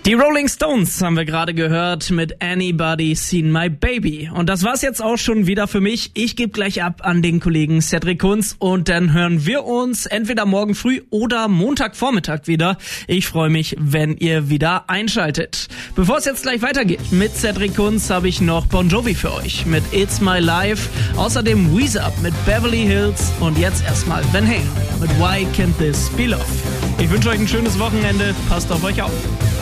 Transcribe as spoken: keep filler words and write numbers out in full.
Die Rolling Stones haben wir gerade gehört mit Anybody Seen My Baby. Und das war's jetzt auch schon wieder für mich. Ich gebe gleich ab an den Kollegen Cedric Kunz und dann hören wir uns entweder morgen früh oder Montagvormittag wieder. Ich freue mich, wenn ihr wieder einschaltet. Bevor es jetzt gleich weitergeht mit Cedric Kunz, habe ich noch Bon Jovi für euch mit It's My Life. Außerdem Weezer mit Beverly Hills und jetzt erstmal Van Halen mit Why Can't This Be Love. Ich wünsche euch ein schönes Wochenende. Passt auf euch auf.